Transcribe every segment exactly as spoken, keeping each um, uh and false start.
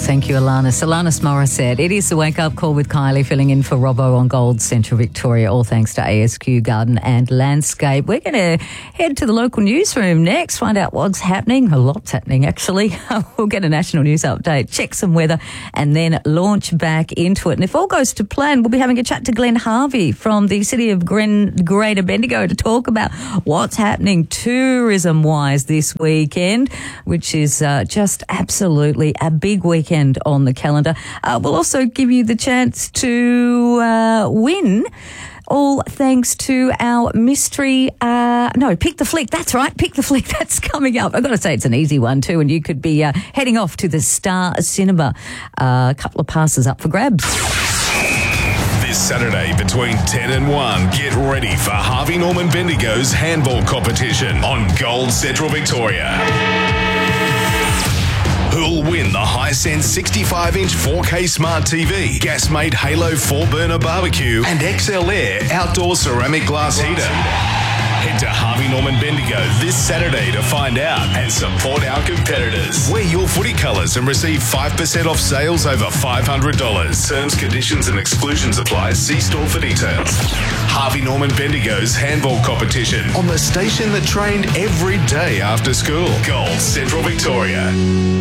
thank you, Alanis. Alanis Morissette. It is the Wake Up Call with Kylie, filling in for Robbo on Gold Central Victoria, all thanks to A S Q Garden and Landscape. We're going to head to the local newsroom next, find out what's happening. A lot's happening, actually. We'll get a national news update, check some weather, and then launch back into it. And if all goes to plan, we'll be having a chat to Glenn Harvey from the City of Gren- Greater Bendigo to talk about what's happening tourism-wise this weekend, which is uh, just absolutely a big weekend on the calendar. Uh, we'll also give you the chance to uh, win, all thanks to our mystery, uh, no, Pick the Flick. That's right, Pick the Flick. That's coming up. I've got to say it's an easy one too, and you could be uh, heading off to the Star Cinema. Uh, a couple of passes up for grabs. This Saturday between ten and one, get ready for Harvey Norman Bendigo's handball competition on Gold Central Victoria. Who'll win the Hisense sixty-five inch four K Smart T V, Gasmate Halo four burner barbecue, and X L Air outdoor ceramic glass heater? Head to Harvey Norman Bendigo this Saturday to find out and support our competitors. Wear your footy colours and receive five percent off sales over five hundred dollars. Terms, conditions and exclusions apply. See store for details. Harvey Norman Bendigo's handball competition on the station that trained every day after school. Gold Central Victoria.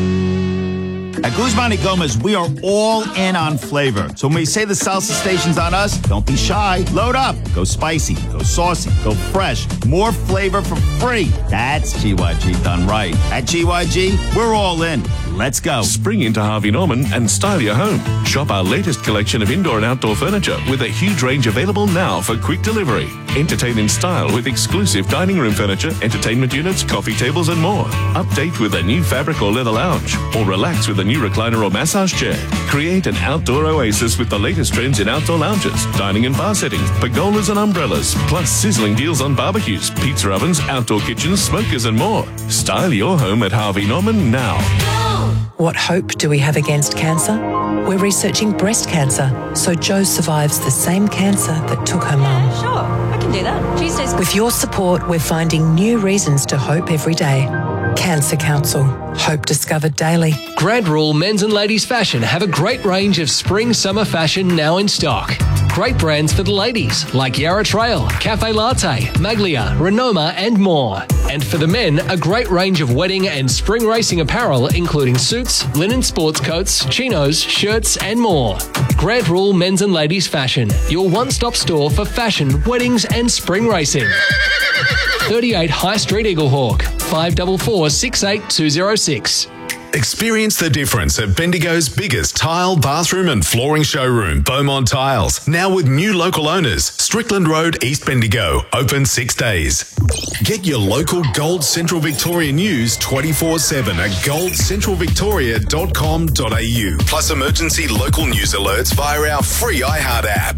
At Guzman y Gomez, we are all in on flavor. So when we say the salsa station's on us, don't be shy. Load up. Go spicy, go saucy, go fresh. More flavor for free. That's G Y G done right. At G Y G, we're all in. Let's go. Spring into Harvey Norman and style your home. Shop our latest collection of indoor and outdoor furniture with a huge range available now for quick delivery. Entertain in style with exclusive dining room furniture, entertainment units, coffee tables and more. Update with a new fabric or leather lounge, or relax with a new recliner or massage chair. Create an outdoor oasis with the latest trends in outdoor lounges, dining and bar settings, pergolas and umbrellas, plus sizzling deals on barbecues, pizza ovens, outdoor kitchens, smokers and more. Style your home at Harvey Norman now. What hope do we have against cancer? We're researching breast cancer, so Jo survives the same cancer that took her mum. Sure, I can do that. Tuesdays. With your support, we're finding new reasons to hope every day. Cancer Council. Hope discovered daily. Grant Rule Men's and Ladies Fashion have a great range of spring-summer fashion now in stock. Great brands for the ladies like Yarra Trail, Cafe Latte, Maglia, Renoma and more. And for the men, a great range of wedding and spring racing apparel including suits, linen sports coats, chinos, shirts and more. Grant Rule Men's and Ladies Fashion, your one-stop store for fashion, weddings and spring racing. thirty-eight High Street Eaglehawk, five four four, six eight two zero six. Experience the difference at Bendigo's biggest tile, bathroom and flooring showroom, Beaumont Tiles. Now with new local owners, Strickland Road, East Bendigo, open six days. Get your local Gold Central Victoria news twenty-four seven at gold central victoria dot com dot a u. Plus emergency local news alerts via our free iHeart app.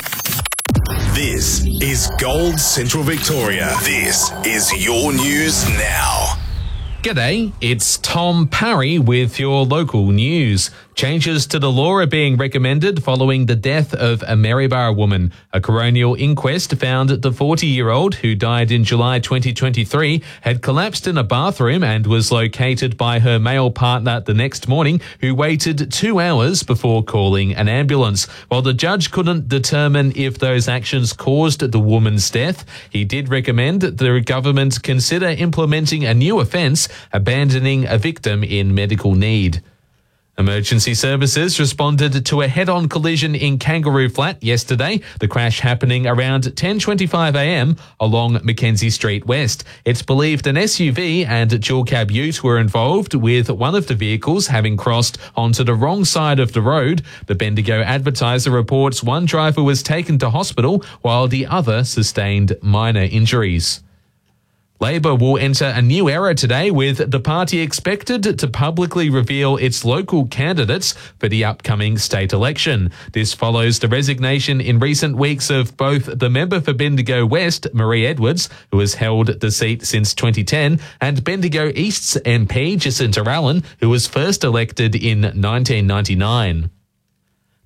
This is Gold Central Victoria. This is your news now. G'day, it's Tom Parry with your local news. Changes to the law are being recommended following the death of a Maryborough woman. A coronial inquest found the forty-year-old, who died in July twenty twenty-three, had collapsed in a bathroom and was located by her male partner the next morning, who waited two hours before calling an ambulance. While the judge couldn't determine if those actions caused the woman's death, he did recommend that the government consider implementing a new offence, abandoning a victim in medical need. Emergency services responded to a head-on collision in Kangaroo Flat yesterday, the crash happening around ten twenty-five a m along Mackenzie Street West. It's believed an S U V and dual cab ute were involved, with one of the vehicles having crossed onto the wrong side of the road. The Bendigo Advertiser reports one driver was taken to hospital while the other sustained minor injuries. Labor will enter a new era today, with the party expected to publicly reveal its local candidates for the upcoming state election. This follows the resignation in recent weeks of both the member for Bendigo West, Marie Edwards, who has held the seat since twenty ten, and Bendigo East's M P, Jacinta Allen, who was first elected in nineteen ninety-nine.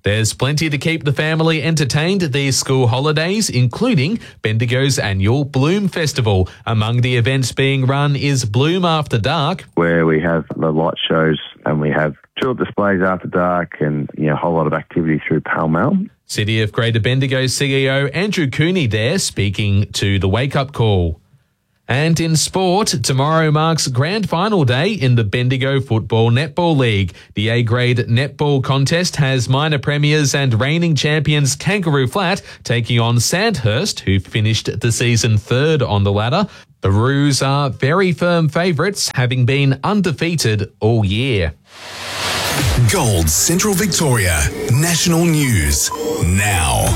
There's plenty to keep the family entertained these school holidays, including Bendigo's annual Bloom Festival. Among the events being run is Bloom After Dark, where we have the light shows and we have tulip displays after dark and, you know, a whole lot of activity through Pall Mall. City of Greater Bendigo C E O Andrew Cooney there speaking to the Wake Up Call. And in sport, tomorrow marks grand final day in the Bendigo Football Netball League. The A-grade netball contest has minor premiers and reigning champions Kangaroo Flat taking on Sandhurst, who finished the season third on the ladder. The Roos are very firm favourites, having been undefeated all year. Gold Central Victoria National News now.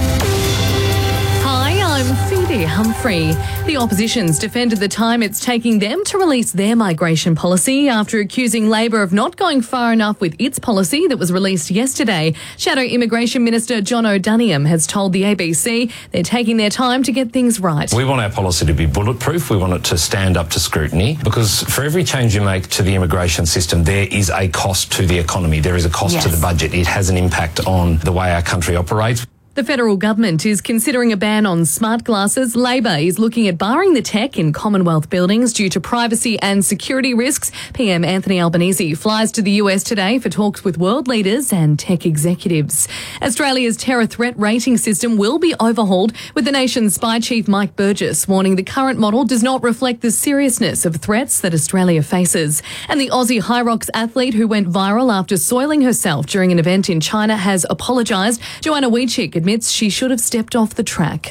Hi, I'm Phoebe Humphrey. The opposition's defended the time it's taking them to release their migration policy after accusing Labor of not going far enough with its policy that was released yesterday. Shadow Immigration Minister John O'Duniam has told the A B C they're taking their time to get things right. We want our policy to be bulletproof. We want it to stand up to scrutiny, because for every change you make to the immigration system, there is a cost to the economy. There is a cost yes. to the budget. It has an impact on the way our country operates. The federal government is considering a ban on smart glasses. Labor is looking at barring the tech in Commonwealth buildings due to privacy and security risks. P M Anthony Albanese flies to the U S today for talks with world leaders and tech executives. Australia's terror threat rating system will be overhauled, with the nation's spy chief Mike Burgess warning the current model does not reflect the seriousness of threats that Australia faces. And the Aussie High Rocks athlete who went viral after soiling herself during an event in China has apologised. Joanna Wiedczyk admits she should have stepped off the track.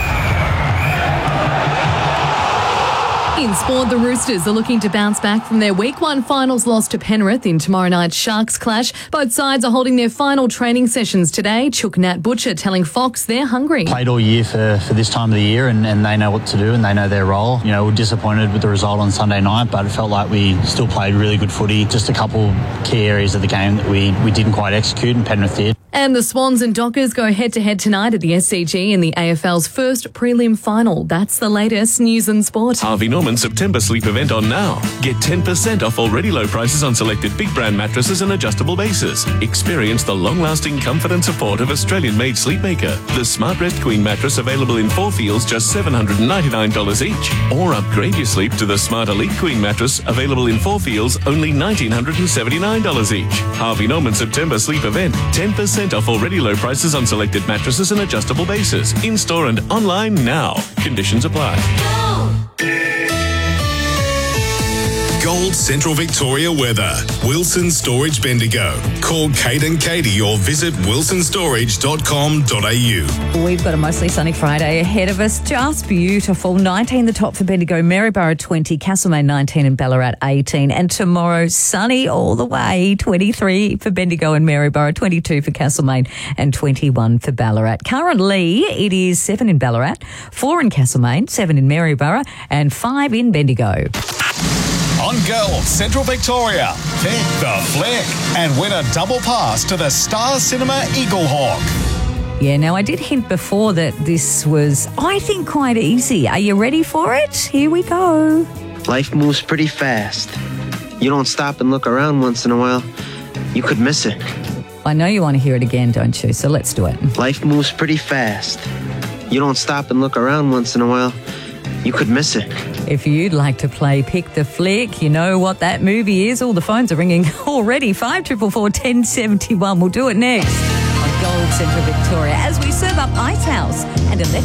In sport, the Roosters are looking to bounce back from their week one finals loss to Penrith in tomorrow night's Sharks clash. Both sides are holding their final training sessions today. Chook Nat Butcher telling Fox they're hungry. Played all year for, for this time of the year and, and they know what to do and they know their role. You know, we're disappointed with the result on Sunday night, but it felt like we still played really good footy. Just a couple key areas of the game that we, we didn't quite execute and Penrith did. And the Swans and Dockers go head-to-head tonight at the S C G in the A F L's first prelim final. That's the latest news and sport. Harvey Norman September sleep event on now. Get ten percent off already low prices on selected big brand mattresses and adjustable bases. Experience the long-lasting comfort and support of Australian-made Sleepmaker. The Smart Rest Queen mattress available in four feels just seven hundred ninety-nine dollars each. Or upgrade your sleep to the Smart Elite Queen mattress available in four feels only one thousand nine hundred seventy-nine dollars each. Harvey Norman September sleep event. ten percent off already low prices on selected mattresses and adjustable bases. In-store and online now. Conditions apply. Gold Central Victoria weather. Wilson Storage Bendigo. Call Kate and Katie or visit wilson storage dot com dot a u. We've got a mostly sunny Friday ahead of us. Just beautiful. nineteen the top for Bendigo, Maryborough twenty, Castlemaine nineteen and Ballarat eighteen. And tomorrow, sunny all the way, twenty-three for Bendigo and Maryborough, twenty-two for Castlemaine and twenty-one for Ballarat. Currently, it is seven in Ballarat, four in Castlemaine, seven in Maryborough and five in Bendigo. On Gold Central Victoria, pick the flick and win a double pass to the Star Cinema Eaglehawk. Yeah, now I did hint before that this was, I think, quite easy. Are you ready for it? Here we go. Life moves pretty fast. You don't stop and look around once in a while, you could miss it. I know you want to hear it again, don't you? So let's do it. Life moves pretty fast. You don't stop and look around once in a while, you could miss it. If you'd like to play Pick the Flick, you know what that movie is. All the phones are ringing already. five four four four, one oh seven one. We'll do it next on Gold Central Victoria as we serve up Ice House and electric.